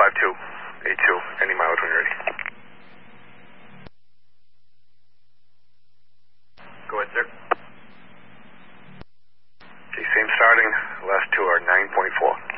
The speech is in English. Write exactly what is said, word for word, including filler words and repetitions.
R two, A two, any mileage when you're ready. Go ahead, sir. Okay, same starting. Last two are nine point four.